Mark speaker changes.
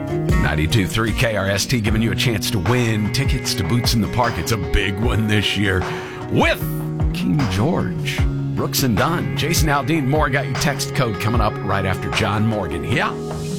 Speaker 1: 92.3 KRST giving you a chance to win tickets to Boots in the Park. It's a big one this year with King George, Brooks and Dunn, Jason Aldean. More got your text code coming up right after John Morgan. Yeah.